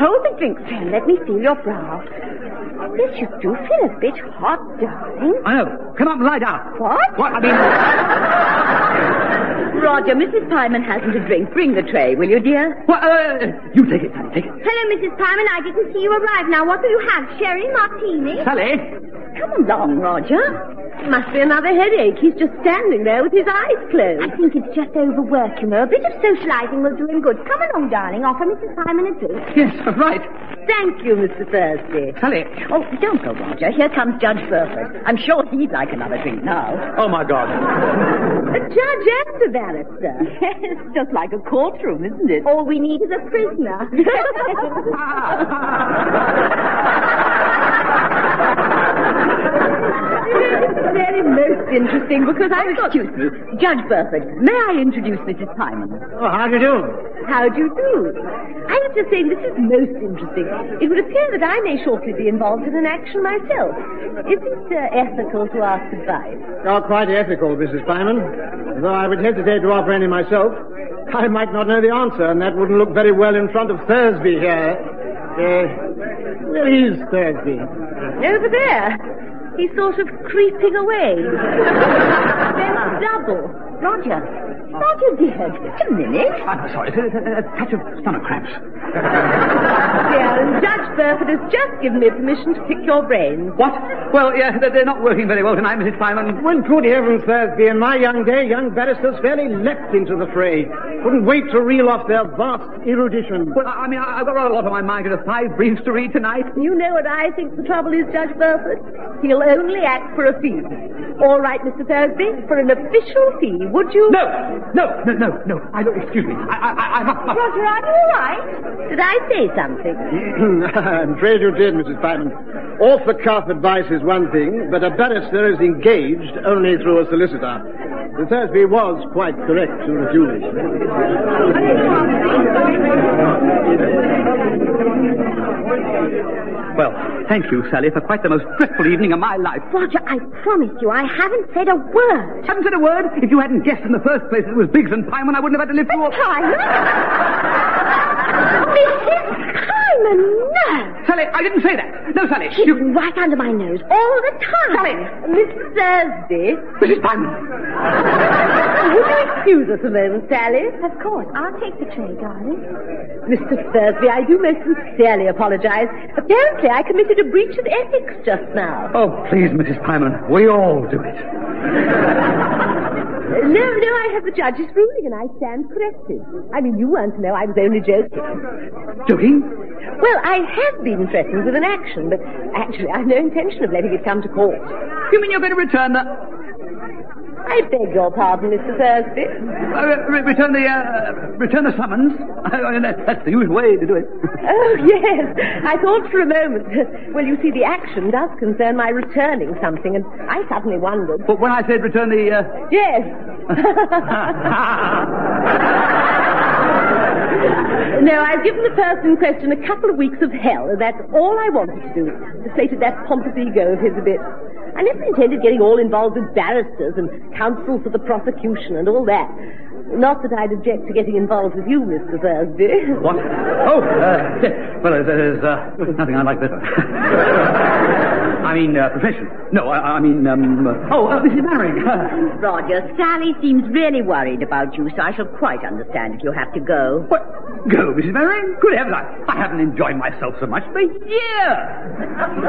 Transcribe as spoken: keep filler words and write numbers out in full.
hold the drink, Sam. Let me feel your brow. Yes, you do feel a bit hot, darling. I know. Come up and lie down. What? What? I mean... Roger, Missus Pyman hasn't a drink. Bring the tray, will you, dear? What? Uh, you take it, Sally. Take it. Hello, Missus Pyman. I didn't see you arrive. Now, what will you have? Sherry, martini? Sally? Come along, Roger. Must be another headache. He's just standing there with his eyes closed. I think it's just overwork, you know. A bit of socializing will do him good. Come along, darling. Offer Missus Pyman a drink. Yes, that's right. Thank you, Mister Thursday. Sally. Oh, don't go, Roger. Here comes Judge Burford. I'm sure he'd like another drink now. Oh, my God. A judge and a barrister. Yes, just like a courtroom, isn't it? All we need is a prisoner. Very most interesting, because I... Excuse me, Judge Burford, may I introduce Missus Pyman? Oh, how do you do? How do you do? I was just saying this is most interesting. It would appear that I may shortly be involved in an action myself. Is it uh, ethical to ask advice? Oh, quite ethical, Missus Pyman. Though I would hesitate to offer any myself. I might not know the answer, and that wouldn't look very well in front of Thursby here. Uh, where is Thursby? Over there. He's sort of creeping away. Then double. Roger. Roger, dear, just a minute. I'm sorry. It's a, a, a touch of stomach cramps. Dear, and Judge Burford has just given me permission to pick your brains. What? Well, yeah, they're, they're not working very well tonight, Missus Pyman. When good heavens, Thursby, in my young day, young barristers fairly leapt into the fray. Couldn't wait to reel off their vast erudition. Well, I, I mean, I, I've got rather a lot on my mind. I've got five briefs to read tonight. You know what I think the trouble is, Judge Burford? He'll only act for a fee. All right, Mister Thursby, for an official fee, would you... No! No, no, no, no. I don't, excuse me. I, I, I, I must... must. Roger, are you all right? Did I say something? I'm afraid you did, Missus Pyman. Off-the-cuff advice is one thing, but a barrister is engaged only through a solicitor. The Thursby was quite correct to refuse. Well, thank you, Sally, for quite the most dreadful evening of my life. Roger, I promise you, I haven't said a word. Haven't said a word? If you hadn't guessed in the first place that it was Biggs and Pyman, I wouldn't have had to live through all... Pyman? Missus Pyman, no! Sally, I didn't say that. No, Sally. She's You... right under my nose all the time. Sally! Mister Thursby, Missus Pyman. would you excuse us a moment, Sally? Of course, I'll take the tray, darling. Mister Thursby, I do most sincerely apologize. Apparently, I committed a breach of ethics just now. Oh, please, Missus Pyman. We all do it. No, no, I have the judge's ruling and I stand corrected. I mean, you weren't to know I was only joking. Joking? Well, I have been threatened with an action, but actually I've no intention of letting it come to court. You mean you're going to return the... I beg your pardon, Mister Thursby. Uh, re- return the, uh, return the summons? I mean, that, that's the usual way to do it. Oh, yes. I thought for a moment. Well, you see, the action does concern my returning something, and I suddenly wondered. But when I said return the, uh... Yes. No, I've given the person in question a couple of weeks of hell, and that's all I wanted to do. Deflated that pompous ego of his a bit. I never intended getting all involved with barristers and counsel for the prosecution and all that. Not that I'd object to getting involved with you, Mister Thursby. What? Oh, uh, yes. Well, there's uh, nothing I like better. I mean, uh, profession. No, I, I mean, um... Uh, oh, uh, Missus Mannering. Roger, Sally seems really worried about you, so I shall quite understand if you have to go. What? Go, Missus Mannering? Good heavens, I, I haven't enjoyed myself so much for years.